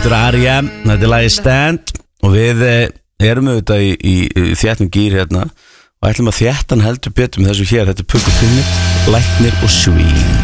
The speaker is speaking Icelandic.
Þetta R.E.M, þetta lagið Stand. Og við erum auðvitað í þéttum gír hérna og ætlum að þéttan heldur betur með þessu hér. Þetta Pukka Pinnit, Læknir og Svín.